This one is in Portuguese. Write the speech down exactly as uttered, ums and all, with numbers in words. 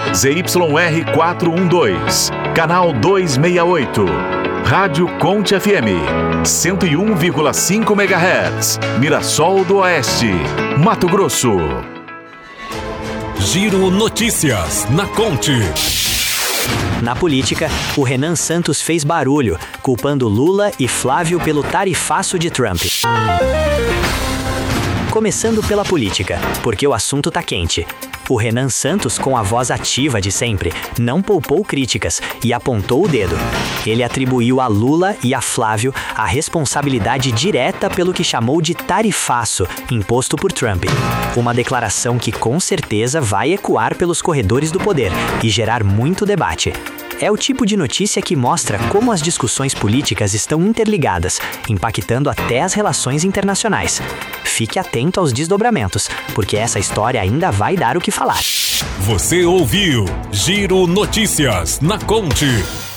Z Y R quatrocentos e doze, canal duzentos e sessenta e oito. Rádio Conte F M, cento e um vírgula cinco megahertz, Mirassol do Oeste, Mato Grosso. Giro Notícias na Conte. Na política, o Renan Santos fez barulho, culpando Lula e Flávio pelo tarifaço de Trump. Começando pela política, porque o assunto tá quente. O Renan Santos, com a voz ativa de sempre, não poupou críticas e apontou o dedo. Ele atribuiu a Lula e a Flávio a responsabilidade direta pelo que chamou de tarifaço imposto por Trump. Uma declaração que com certeza vai ecoar pelos corredores do poder e gerar muito debate. É o tipo de notícia que mostra como as discussões políticas estão interligadas, impactando até as relações internacionais. Fique atento aos desdobramentos, porque essa história ainda vai dar o que falar. Você ouviu Giro Notícias na Conte.